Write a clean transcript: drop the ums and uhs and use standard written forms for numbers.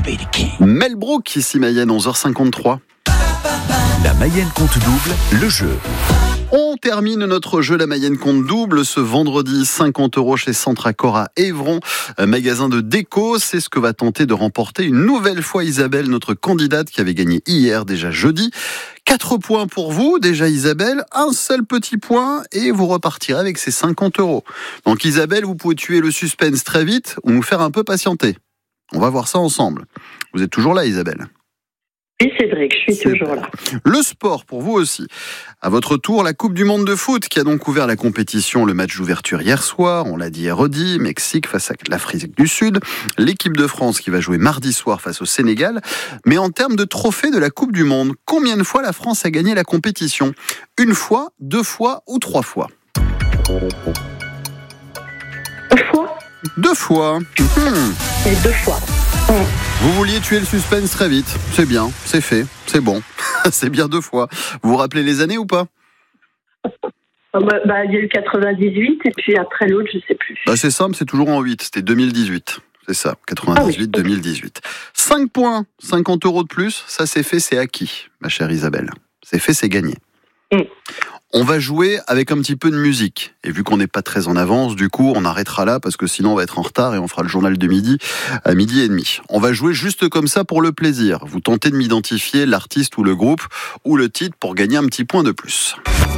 Mel Brooke, ici Mayenne, 11h53. La Mayenne compte double, le jeu. On termine notre jeu La Mayenne compte double ce vendredi, 50 € chez Centracor à Évron, magasin de déco. C'est ce que va tenter de remporter une nouvelle fois Isabelle, notre candidate qui avait gagné hier, déjà jeudi. 4 points pour vous, déjà Isabelle, un seul petit point et vous repartirez avec ces 50 €. Donc Isabelle, vous pouvez tuer le suspense très vite ou nous faire un peu patienter. On va voir ça ensemble. Vous êtes toujours là Isabelle ? Oui, Cédric, je suis toujours là. Le sport pour vous aussi. À votre tour, la Coupe du Monde de foot qui a donc ouvert la compétition, le match d'ouverture hier soir, on l'a dit et redit, Mexique face à l'Afrique du Sud, l'équipe de France qui va jouer mardi soir face au Sénégal. Mais en termes de trophée de la Coupe du Monde, combien de fois la France a gagné la compétition ? 1 fois, 2 fois ou 3 fois ? 2 fois 2 fois. Et 2 fois. Vous vouliez tuer le suspense très vite. C'est bien, c'est fait, c'est bon. C'est bien 2 fois. Vous vous rappelez les années ou pas ? Il y a eu 98 et puis après l'autre, je sais plus. C'est simple, c'est toujours en 8. C'était 2018. C'est ça, 98-2018. 5 points, 50 € de plus. Ça c'est fait, c'est acquis, ma chère Isabelle. C'est fait, c'est gagné. On va jouer avec un petit peu de musique. Et vu qu'on n'est pas très en avance, du coup, on arrêtera là parce que sinon on va être en retard et on fera le journal de midi à 12h30. On va jouer juste comme ça pour le plaisir. Vous tentez de m'identifier l'artiste ou le groupe ou le titre pour gagner un petit point de plus.